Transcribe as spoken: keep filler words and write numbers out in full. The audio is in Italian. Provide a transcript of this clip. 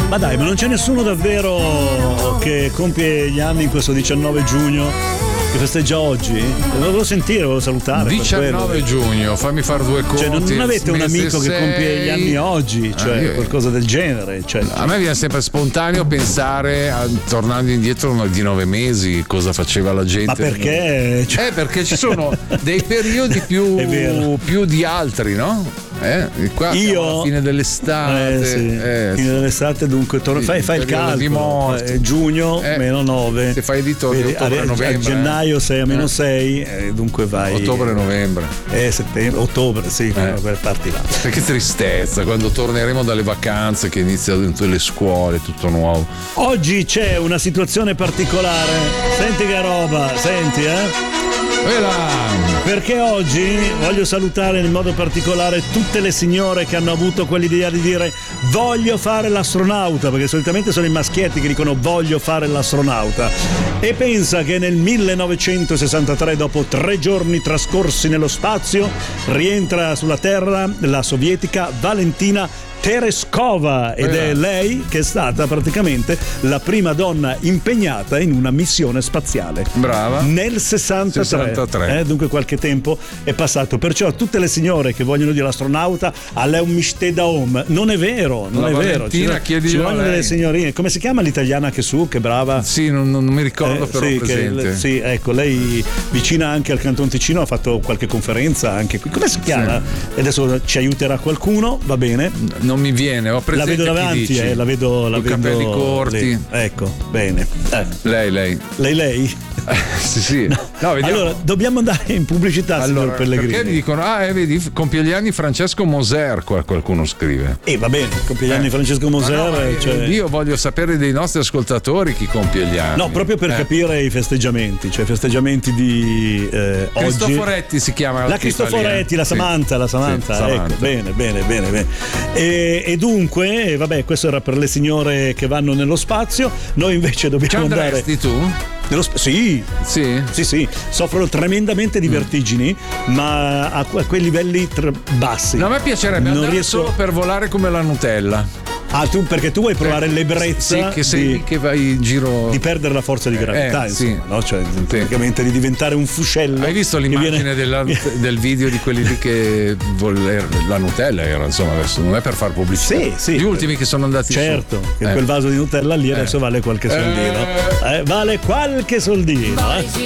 Ma dai, ma non c'è nessuno davvero che compie gli anni in questo diciannove giugno? Che festeggia oggi? Lo volevo sentire, lo volevo salutare. diciannove giugno, fammi fare due conti. Cioè, non, non avete un amico sei... che compie gli anni oggi, cioè ah, io... qualcosa del genere. Cioè, a me viene sempre spontaneo pensare, a, tornando indietro di nove mesi, cosa faceva la gente. Ma perché? Cioè... Eh, perché ci sono dei periodi più, più di altri, no? Eh, qua io alla fine dell'estate, eh, sì. eh, fine dell'estate, dunque torno, sì, fai, fai il calcolo, eh, giugno eh, meno nove, se fai di torno, ottobre, a, novembre, a gennaio sei a meno eh. sei, eh, dunque vai ottobre, novembre, eh, settembre, ottobre, sì, eh. per parti là. Che tristezza quando torneremo dalle vacanze, che iniziano tutte le scuole, tutto nuovo. Oggi c'è una situazione particolare, senti che roba, senti eh perché oggi voglio salutare in modo particolare tutte le signore che hanno avuto quell'idea di dire voglio fare l'astronauta, perché solitamente sono i maschietti che dicono voglio fare l'astronauta, e pensa che nel millenovecentosessantatré, dopo tre giorni trascorsi nello spazio, rientra sulla Terra la sovietica Valentina Tereskova, ed è lei che è stata praticamente la prima donna impegnata in una missione spaziale. Brava. Nel sessantatré, sessantatré. Eh, dunque qualche tempo è passato. Perciò tutte le signore che vogliono dire l'astronauta alle un miste da home, non è vero, non la è Valentina, vero. Ci, ci vogliono delle signorine. Come si chiama l'italiana che su, che brava? Sì, non, non mi ricordo, eh, però sì, presente. Che, sì, ecco, lei vicina anche al Canton Ticino ha fatto qualche conferenza anche qui. Come si chiama? Sì. E adesso ci aiuterà qualcuno, va bene? Non mi viene, ho presente. La vedo davanti, eh, la vedo, la con vedo capelli corti. lì. Ecco, bene. Eh. Lei, lei. Lei, lei? sì, sì. No. No, allora, dobbiamo andare in pubblicità, allora, signor Pellegrini. Perché mi dicono, ah, eh, vedi, compie gli anni Francesco Moser, qualcuno scrive. E eh, va bene, compie gli anni eh. Francesco Moser. No, cioè... Io voglio sapere dei nostri ascoltatori chi compie gli anni. No, proprio per eh. capire i festeggiamenti, cioè festeggiamenti di eh, oggi. Cristoforetti si chiama. La Cristoforetti, la Samantha, sì. la Samantha, sì, ecco, Samantha. Bene, bene, bene, bene. E, e dunque, vabbè, questo era per le signore che vanno nello spazio. Noi invece dobbiamo Ci andare. Ci tu? Nello sp- sì, sì, sì, sì, soffrono tremendamente di vertigini, mm. ma a, a quei livelli tra- bassi. No, a me piacerebbe non riesco solo per volare come la Nutella. Ah, tu perché tu vuoi provare eh, l'ebbrezza sì, che sei di, che vai in giro di perdere la forza di gravità, eh, insomma, sì. no? Cioè, sì. praticamente di diventare un fuscello. Hai visto l'immagine viene... della, del video di quelli lì che voler, la Nutella era, insomma, adesso non è per far pubblicità. Sì, sì. Gli ultimi che sono andati certo, su. che eh. quel vaso di Nutella lì adesso eh. vale qualche soldino. Eh, vale qualche soldino, eh.